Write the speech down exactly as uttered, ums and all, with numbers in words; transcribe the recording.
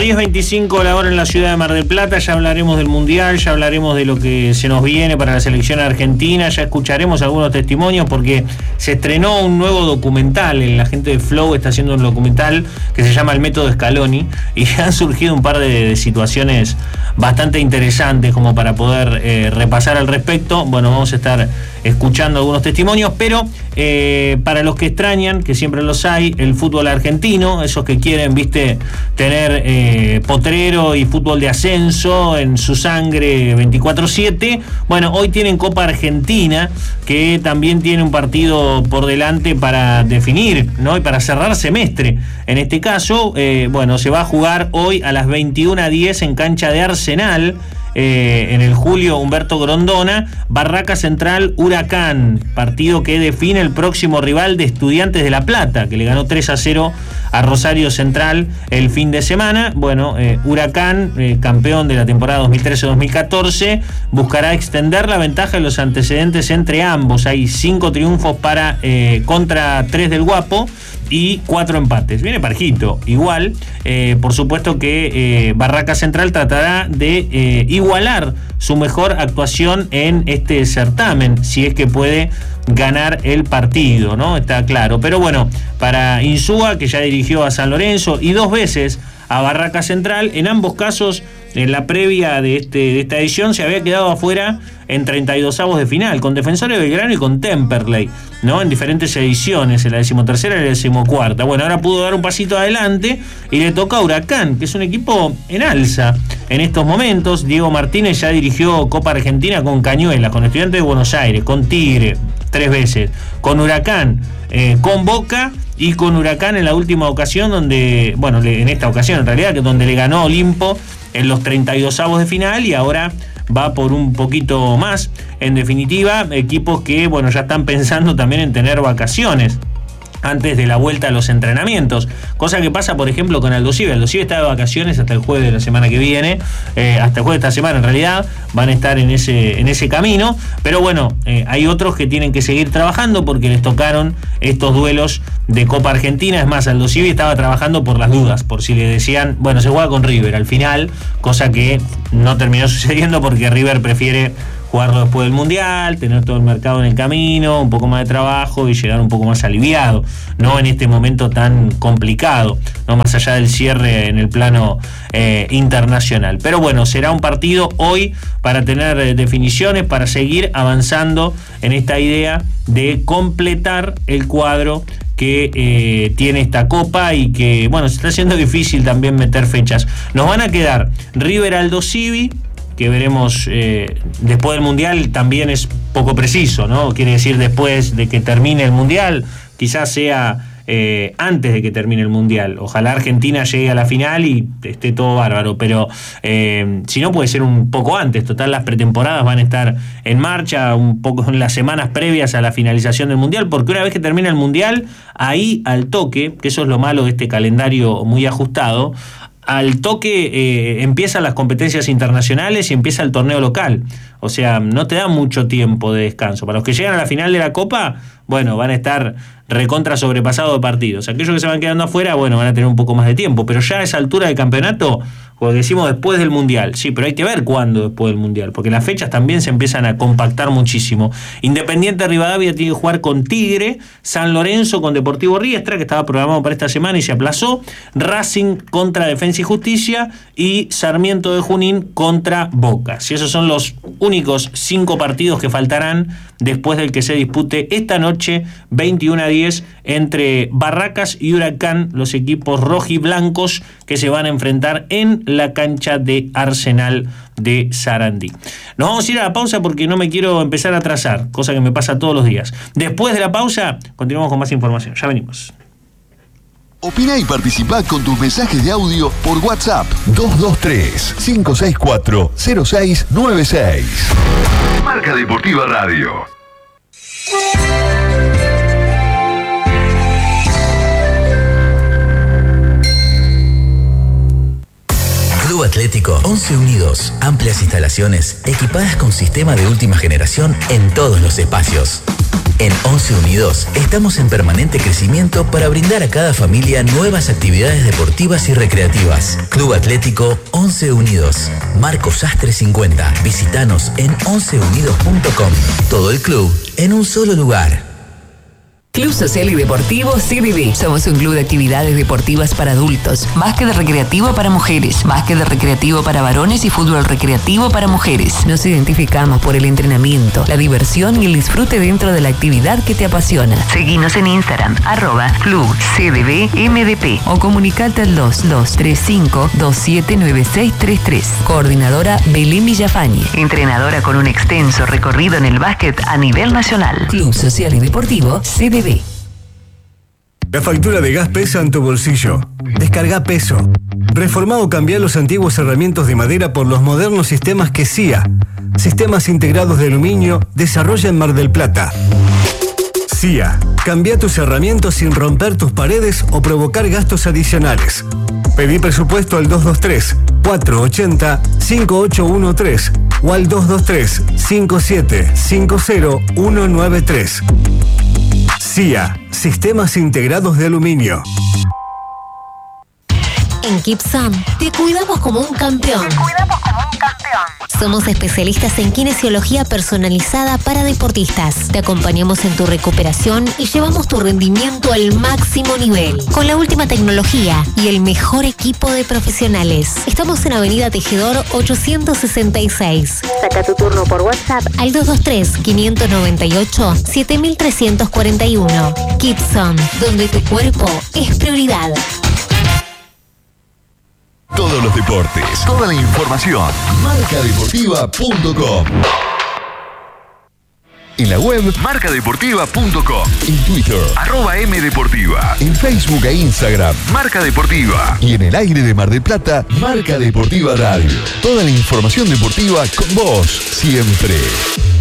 diez veinticinco la hora en la ciudad de Mar del Plata. Ya hablaremos del Mundial, ya hablaremos de lo que se nos viene para la selección argentina, ya escucharemos algunos testimonios porque se estrenó un nuevo documental. La gente de Flow está haciendo un documental que se llama El Método Scaloni y han surgido un par de, de situaciones bastante interesantes como para poder eh, repasar al respecto. Bueno, vamos a estar escuchando algunos testimonios, pero eh, para los que extrañan, que siempre los hay, el fútbol argentino, esos que quieren, viste, tener eh, potrero y fútbol de ascenso en su sangre veinticuatro siete, bueno, hoy tienen Copa Argentina, que también tiene un partido por delante para definir, ¿no? Y para cerrar semestre. En este caso, eh, bueno, se va a jugar hoy a las veintiuna diez en cancha de Arsenal. Eh, en el Julio Humberto Grondona, Barraca Central Huracán, partido que define el próximo rival de Estudiantes de La Plata, que le ganó tres a cero a Rosario Central el fin de semana. Bueno, eh, Huracán, eh, campeón de la temporada dos mil trece dos mil catorce, buscará extender la ventaja de los antecedentes entre ambos. Hay cinco triunfos para eh, contra tres del Guapo y cuatro empates. Viene parejito. Igual, eh, por supuesto que eh, Barraca Central tratará de eh, igualar su mejor actuación en este certamen, si es que puede ganar el partido, ¿no? Está claro. Pero bueno, para Insúa, que ya dirigió a San Lorenzo y dos veces a Barraca Central, en ambos casos, en la previa de, este, de esta edición, se había quedado afuera en treinta y dos avos de final, con Defensor de Belgrano y con Temperley, ¿no? En diferentes ediciones, en la decimotercera y la decimocuarta. Bueno, ahora pudo dar un pasito adelante y le toca a Huracán, que es un equipo en alza en estos momentos. Diego Martínez ya dirigió Copa Argentina con Cañuelas, con Estudiantes de Buenos Aires, con Tigre, tres veces, con Huracán, eh, con Boca y con Huracán en la última ocasión, donde, bueno, en esta ocasión en realidad, que donde le ganó a Olimpo en los treinta y dos avos de final, y ahora va por un poquito más. En definitiva, equipos que, bueno, ya están pensando también en tener vacaciones antes de la vuelta a los entrenamientos, cosa que pasa por ejemplo con Aldosivi. Aldosivi está de vacaciones hasta el jueves de la semana que viene, eh, hasta el jueves de esta semana en realidad, van a estar en ese, en ese camino, pero bueno, eh, hay otros que tienen que seguir trabajando porque les tocaron estos duelos de Copa Argentina. Es más, Aldosivi estaba trabajando por las dudas, por si le decían, bueno, se juega con River al final, cosa que no terminó sucediendo porque River prefiere jugarlo después del Mundial, tener todo el mercado en el camino, un poco más de trabajo y llegar un poco más aliviado, no en este momento tan complicado, no más allá del cierre en el plano eh, internacional. Pero bueno, será un partido hoy para tener eh, definiciones, para seguir avanzando en esta idea de completar el cuadro que eh, tiene esta copa y que, bueno, se está haciendo difícil también meter fechas. Nos van a quedar River Aldosivi, que veremos eh, después del Mundial. También es poco preciso, ¿no? Quiere decir después de que termine el Mundial, quizás sea eh, antes de que termine el Mundial. Ojalá Argentina llegue a la final y esté todo bárbaro, pero eh, si no puede ser un poco antes. Total, las pretemporadas van a estar en marcha un poco en las semanas previas a la finalización del Mundial, porque una vez que termina el Mundial, ahí al toque, que eso es lo malo de este calendario muy ajustado, al toque eh, empiezan las competencias internacionales y empieza el torneo local. O sea, no te da mucho tiempo de descanso. Para los que llegan a la final de la Copa, bueno, van a estar recontra sobrepasados de partidos. Aquellos que se van quedando afuera, bueno, van a tener un poco más de tiempo. Pero ya a esa altura del campeonato, porque decimos después del Mundial, sí, pero hay que ver cuándo después del Mundial, porque las fechas también se empiezan a compactar muchísimo. Independiente Rivadavia tiene que jugar con Tigre, San Lorenzo con Deportivo Riestra, que estaba programado para esta semana y se aplazó, Racing contra Defensa y Justicia y Sarmiento de Junín contra Boca. Si esos son los únicos cinco partidos que faltarán después del que se dispute esta noche, veintiuna a diez, entre Barracas y Huracán, los equipos rojiblancos que se van a enfrentar en la cancha de Arsenal de Sarandí. Nos vamos a ir a la pausa porque no me quiero empezar a atrasar, cosa que me pasa todos los días. Después de la pausa, continuamos con más información. Ya venimos. Opina y participá con tus mensajes de audio por WhatsApp dos dos tres, cinco seis cuatro, cero seis nueve seis. Marca Deportiva Radio. Club Atlético Once Unidos. Amplias instalaciones equipadas con sistema de última generación en todos los espacios. En Once Unidos estamos en permanente crecimiento para brindar a cada familia nuevas actividades deportivas y recreativas. Club Atlético Once Unidos. Marcos Sastre cincuenta. Visítanos en once unidos punto com. Todo el club en un solo lugar. Club Social y Deportivo C D D. Somos un club de actividades deportivas para adultos, básquet recreativo para mujeres, básquet recreativo para varones y fútbol recreativo para mujeres. Nos identificamos por el entrenamiento, la diversión y el disfrute dentro de la actividad que te apasiona. Seguinos en Instagram, arroba Club C D D M D P o comunicate al dos dos tres cinco dos siete nueve seis tres tres. Coordinadora Belén Villafañe, entrenadora con un extenso recorrido en el básquet a nivel nacional. Club Social y Deportivo C D D. La factura de gas pesa en tu bolsillo. Descarga Peso. Reformá o cambiá los antiguos herramientas de madera por los modernos sistemas que C I A, Sistemas Integrados de Aluminio, desarrolla en Mar del Plata. C I A. Cambia tus herramientas sin romper tus paredes o provocar gastos adicionales. Pedí presupuesto al dos dos tres, cuatro ocho cero, cinco ocho uno tres o al dos dos tres, cinco siete cinco cero uno nueve tres. C I A, Sistemas Integrados de Aluminio. En Kipson te cuidamos como un campeón. Te cuidamos como un campeón. Somos especialistas en kinesiología personalizada para deportistas. Te acompañamos en tu recuperación y llevamos tu rendimiento al máximo nivel. Con la última tecnología y el mejor equipo de profesionales. Estamos en Avenida Tejedor ochocientos sesenta y seis. Saca tu turno por WhatsApp al dos dos tres, quinientos noventa y ocho, siete mil trescientos cuarenta y uno. Kipson, donde tu cuerpo es prioridad. Todos los deportes, toda la información. marca deportiva punto com. En la web marca deportiva punto com. En Twitter arroba mdeportiva. En Facebook e Instagram Marca Deportiva. Y en el aire de Mar del Plata Marca Deportiva Radio. Toda la información deportiva con vos siempre.